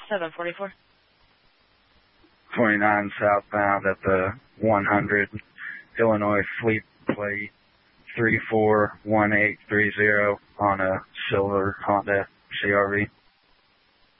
744. 29 southbound at the 100 Illinois Fleet Plate 341830 on a silver Honda CRV.